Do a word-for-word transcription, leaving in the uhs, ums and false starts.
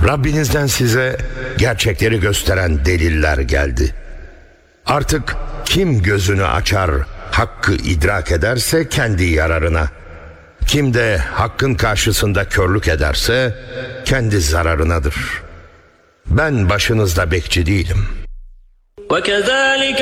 Rabbinizden size gerçekleri gösteren deliller geldi. Artık kim gözünü açar, hakkı idrak ederse kendi yararına, kim de hakkın karşısında körlük ederse kendi zararınadır. Ben başınızda bekçi değilim. وَكَذَٰلِكَ